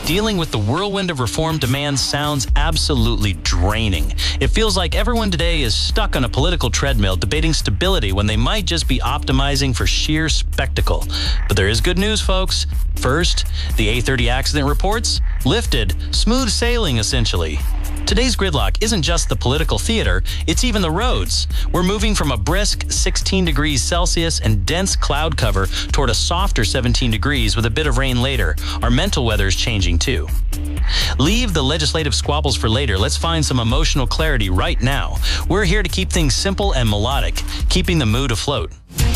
Dealing with the whirlwind of reform demands sounds absolutely draining. It feels like everyone today is stuck on a political treadmill debating stability when they might just be optimizing for sheer spectacle. But there is good news, folks. First, the A30 accident reports lifted, smooth sailing essentially. Today's gridlock isn't just the political theater, it's even the roads. We're moving from a brisk 16 degrees Celsius and dense cloud cover toward a softer 17 degrees with a bit of rain later. Our mental weather is changing too. Leave the legislative squabbles for later. Let's find some emotional clarity right now. We're here to keep things simple and melodic, keeping the mood afloat.